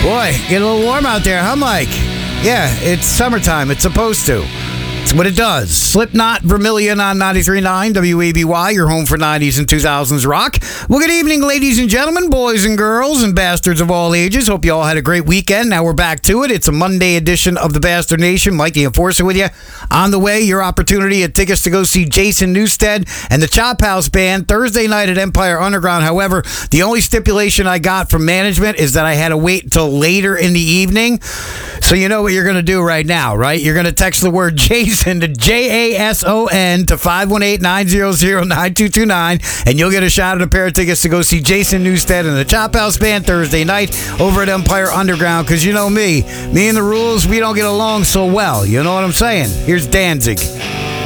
Boy, get a little warm out there, huh, Mike? Yeah, it's summertime. It's supposed to. It's what it does. Slipknot, Vermilion on 93.9 WABY, your home for 90s and 2000s rock. Well, good evening, ladies and gentlemen, boys and girls, and bastards of all ages. Hope you all had a great weekend. Now we're back to it. It's a Monday edition of the Bastard Nation. Mike the Enforcer with you. On the way, your opportunity at tickets to go see Jason Newsted and the Chop House Band Thursday night at Empire Underground. However, the only stipulation I got from management is that I had to wait until later in the evening. So you know what you're going to do right now, right? You're going to text the word Jason to JASON to 518-900-9229, and you'll get a shot at a pair of tickets to go see Jason Newsted and the Chop House Band Thursday night over at Empire Underground. Because you know me and the Rules, we don't get along so well. You know what I'm saying? Here's Danzig.